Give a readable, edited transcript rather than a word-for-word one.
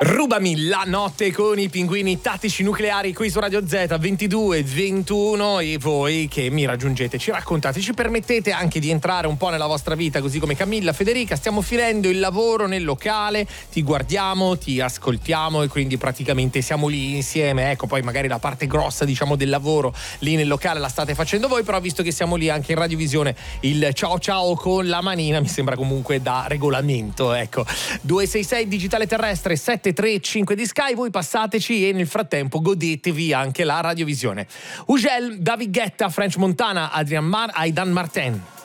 Rubami la notte con i pinguini tattici nucleari qui su Radio Z 22-21 e voi che mi raggiungete, ci raccontate, ci permettete anche di entrare un po' nella vostra vita, così come Camilla, Federica. Stiamo finendo il lavoro nel locale, ti guardiamo, ti ascoltiamo e quindi praticamente siamo lì insieme. Ecco, poi magari la parte grossa, diciamo, del lavoro lì nel locale la state facendo voi, però visto che siamo lì anche in radiovisione, il ciao ciao con la manina mi sembra comunque da regolamento. Ecco, 266 digitale terrestre 735 di Sky, voi passateci e nel frattempo godetevi anche la radiovisione. Ugel, David Guetta, French Montana, Aidan Martin.